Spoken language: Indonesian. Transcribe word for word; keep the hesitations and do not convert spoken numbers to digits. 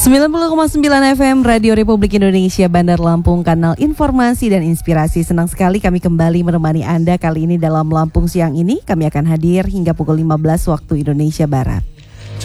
sembilan puluh koma sembilan F M Radio Republik Indonesia Bandar Lampung, kanal informasi dan inspirasi. Senang sekali kami kembali menemani Anda kali ini dalam Lampung Siang ini. Kami akan hadir hingga pukul lima belas waktu Indonesia Barat.